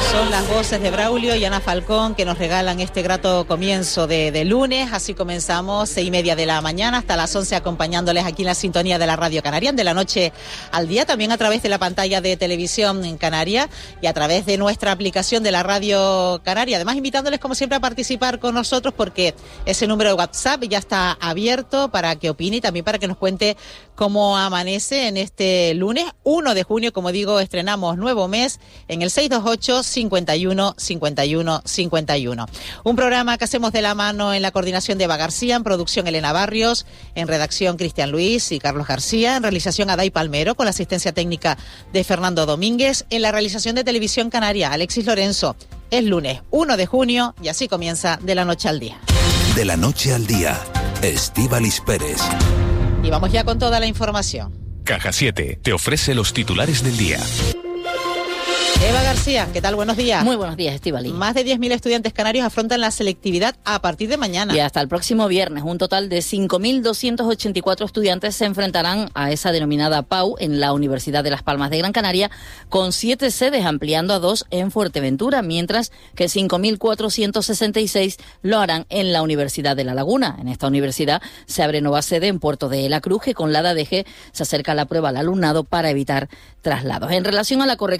Son las voces de Braulio y Ana Falcón que nos regalan este grato comienzo de lunes. Así comenzamos 6:30 de la mañana hasta las 11 acompañándoles aquí en la sintonía de la Radio Canaria, de la noche al día, también a través de la pantalla de televisión en Canaria y a través de nuestra aplicación de la Radio Canaria. Además, invitándoles como siempre a participar con nosotros porque ese número de WhatsApp ya está abierto para que opine y también para que nos cuente cómo amanece en este lunes 1 de junio. Como digo, estrenamos nuevo mes en el 628 51 51 51. Un programa que hacemos de la mano en la coordinación de Eva García, en producción Elena Barrios, en redacción Cristian Luis y Carlos García, en realización Aday Palmero, con la asistencia técnica de Fernando Domínguez, en la realización de Televisión Canaria, Alexis Lorenzo. Es lunes 1 de junio y así comienza De la Noche al Día. De la Noche al Día, Estíbaliz Pérez. Y vamos ya con toda la información. Caja 7 te ofrece los titulares del día. Eva García, ¿qué tal? Buenos días. Muy buenos días, Estíbaliz. Más de 10.000 estudiantes canarios afrontan la selectividad a partir de mañana. Y hasta el próximo viernes, un total de 5.284 estudiantes se enfrentarán a esa denominada PAU en la Universidad de Las Palmas de Gran Canaria, con 7 sedes, ampliando a 2 en Fuerteventura, mientras que 5.466 lo harán en la Universidad de La Laguna. En esta universidad se abre nueva sede en Puerto de la Cruz, que con la DADG se acerca la prueba al alumnado para evitar traslados. En relación a la corrección